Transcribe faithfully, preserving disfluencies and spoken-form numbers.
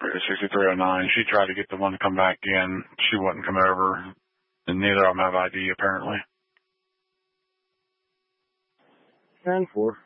sixty-three oh nine. She tried to get the one to come back in. She wouldn't come over. And neither of them have I D, apparently. ten four.